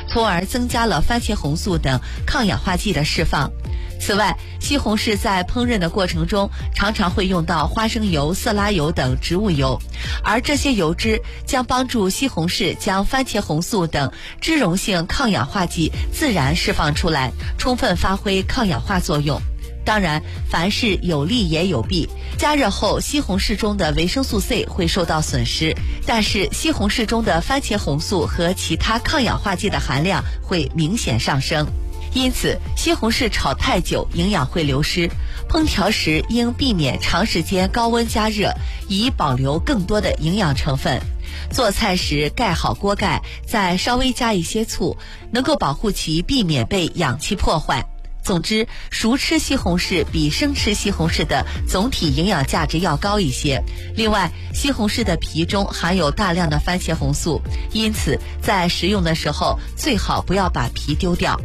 从而增加了番茄红素等抗氧化剂的释放。此外，西红柿在烹饪的过程中常常会用到花生油、色拉油等植物油，而这些油脂将帮助西红柿将番茄红素等脂溶性抗氧化剂自然释放出来，充分发挥抗氧化作用。当然，凡事有利也有弊，加热后西红柿中的维生素 C 会受到损失，但是西红柿中的番茄红素和其他抗氧化剂的含量会明显上升。因此，西红柿炒太久，营养会流失。烹调时应避免长时间高温加热，以保留更多的营养成分。做菜时盖好锅盖，再稍微加一些醋，能够保护其避免被氧气破坏。总之，熟吃西红柿比生吃西红柿的总体营养价值要高一些。另外，西红柿的皮中含有大量的番茄红素，因此在食用的时候最好不要把皮丢掉。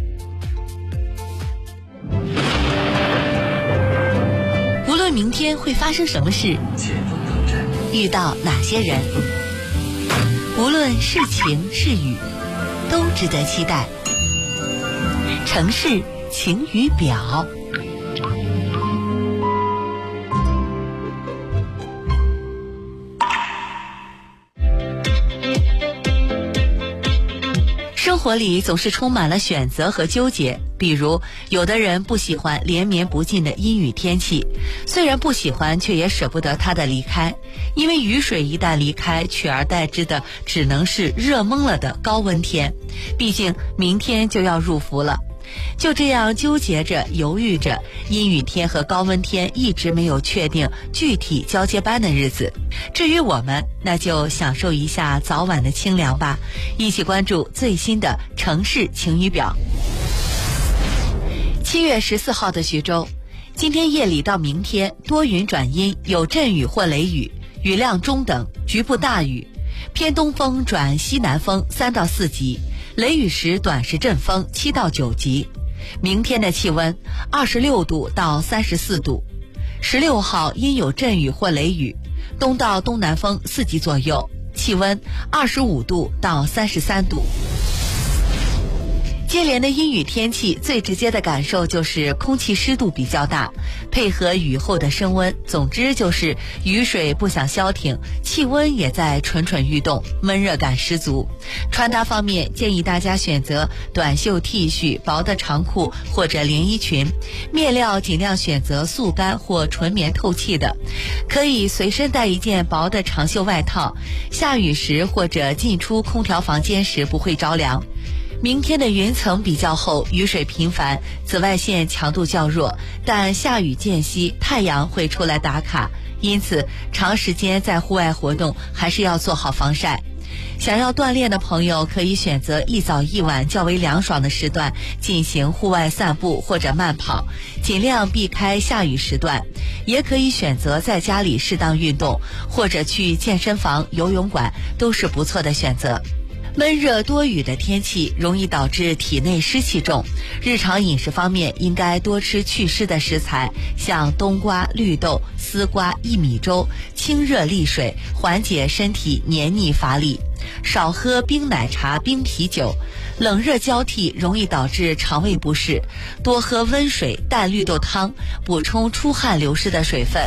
无论明天会发生什么事，遇到哪些人，无论是晴是雨，都值得期待。城市晴雨表。生活里总是充满了选择和纠结，比如有的人不喜欢连绵不尽的阴雨天气，虽然不喜欢，却也舍不得它的离开，因为雨水一旦离开，取而代之的只能是热懵了的高温天，毕竟明天就要入伏了。就这样纠结着犹豫着，阴雨天和高温天一直没有确定具体交接班的日子。至于我们，那就享受一下早晚的清凉吧，一起关注最新的城市晴雨表。7月14号的徐州，今天夜里到明天多云转阴，有阵雨或雷雨，雨量中等，局部大雨，偏东风转西南风3到4级，雷雨时短时阵风7到9级。明天的气温26度到34度。16号阴有阵雨或雷雨，东到东南风4级左右，气温25度到33度。接连的阴雨天气最直接的感受就是空气湿度比较大，配合雨后的升温，总之就是雨水不想消停，气温也在蠢蠢欲动，闷热感十足。穿搭方面，建议大家选择短袖 T 恤、薄的长裤或者连衣裙，面料尽量选择速干或纯棉透气的，可以随身带一件薄的长袖外套，下雨时或者进出空调房间时不会着凉。明天的云层比较厚，雨水频繁，紫外线强度较弱，但下雨间隙太阳会出来打卡，因此长时间在户外活动还是要做好防晒。想要锻炼的朋友可以选择一早一晚较为凉爽的时段进行户外散步或者慢跑，尽量避开下雨时段。也可以选择在家里适当运动，或者去健身房、游泳馆，都是不错的选择。闷热多雨的天气容易导致体内湿气重，日常饮食方面应该多吃祛湿的食材，像冬瓜、绿豆、丝瓜、薏米粥，清热利水，缓解身体黏腻乏力。少喝冰奶茶、冰啤酒，冷热交替容易导致肠胃不适，多喝温水、淡绿豆汤，补充出汗流失的水分。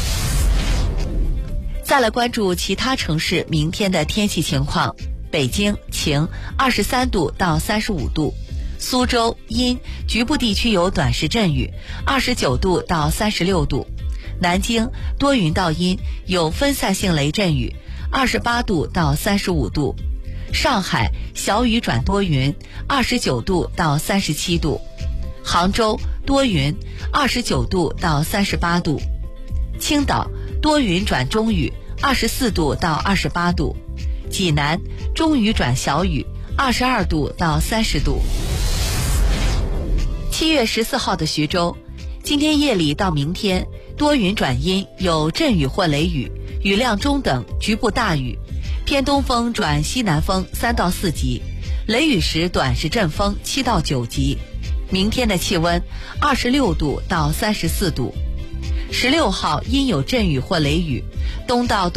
再来关注其他城市明天的天气情况。北京晴，23度到35度；苏州阴，局部地区有短时阵雨，29度到36度；南京多云到阴，有分散性雷阵雨，28度到35度；上海小雨转多云，29度到37度；杭州多云，29度到38度；青岛多云转中雨，24度到28度；济南中雨转小雨，22度到30度。7月14号的徐州，今天夜里到明天多云转阴，有阵雨或雷雨，雨量中等，局部大雨，偏东风转西南风3到4级，雷雨时短时阵风7到9级。明天的气温26度到34度。16号阴有阵雨或雷雨，东到东